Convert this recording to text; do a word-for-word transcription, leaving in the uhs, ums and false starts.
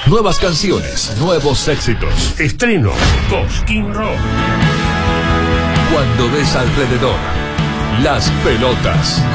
Nuevas canciones, nuevos éxitos. Estreno Cosquín Rock. Cuando ves alrededor, las pelotas